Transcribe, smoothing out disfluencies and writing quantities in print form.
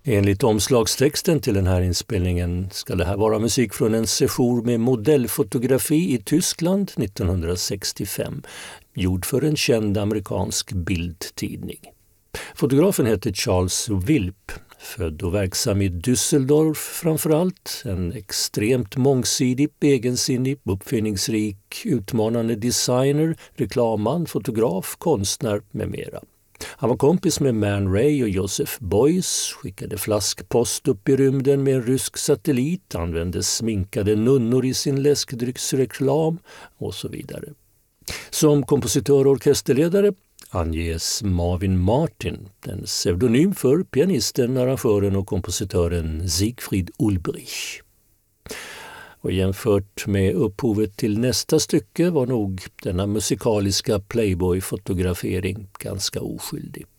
Enligt omslagstexten till den här inspelningen ska det här vara musik från en sejour med modellfotografi i Tyskland 1965, gjord för en känd amerikansk bildtidning. Fotografen hette Charles Wilp, född och verksam i Düsseldorf framförallt, en extremt mångsidig, egensinnig, uppfinningsrik, utmanande designer, reklamman, fotograf, konstnär med mera. Han var kompis med Man Ray och Joseph Beuys, skickade flaskpost upp i rymden med en rysk satellit, använde sminkade nunnor i sin läskdrycksreklam och så vidare. Som kompositör och orkesterledare anges Marvin Martin, en pseudonym för pianisten, arrangören och kompositören Siegfried Ulbrich. Och jämfört med upphovet till nästa stycke var nog denna musikaliska Playboy-fotografering ganska oskyldig.